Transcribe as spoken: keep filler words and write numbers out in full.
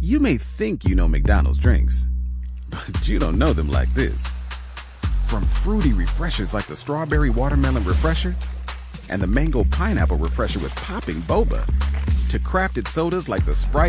You may think you know McDonald's drinks, but you don't know them like this. From fruity refreshers like the Strawberry Watermelon Refresher and the Mango Pineapple Refresher with popping boba, to crafted sodas like the Sprite